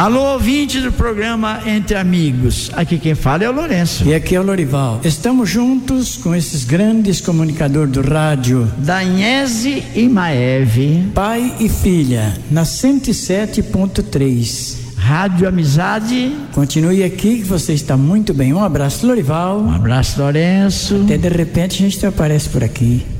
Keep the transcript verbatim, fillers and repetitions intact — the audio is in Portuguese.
Alô, ouvinte do programa Entre Amigos. Aqui quem fala é o Lourenço. E aqui é o Lorival. Estamos juntos com esses grandes comunicadores do rádio, Daniese e Maeve, pai e filha, na cento e sete ponto três. Rádio Amizade. Continue aqui que você está muito bem. Um abraço, Lorival. Um abraço, Lourenço. Até de repente a gente aparece por aqui.